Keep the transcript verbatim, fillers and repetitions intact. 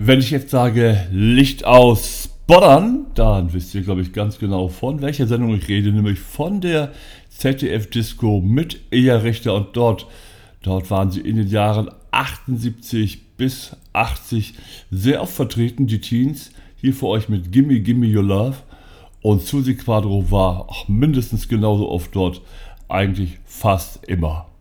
Wenn ich jetzt sage Licht aus, Spottern, dann wisst ihr, glaube ich, ganz genau, von welcher Sendung ich rede, nämlich von der Z D F-Disco mit Eja Richter. Und dort, dort waren sie in den Jahren achtundsiebzig bis achtzig sehr oft vertreten, die Teens. Hier für euch mit Gimme Gimme Your Love. Und Susi Quadro war auch mindestens genauso oft dort, eigentlich fast immer.